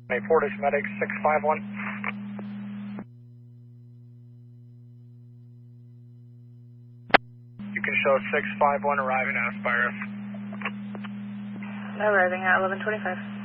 Portage Medic 651. You can show 651 arriving at Aspirus. Arriving at 1125.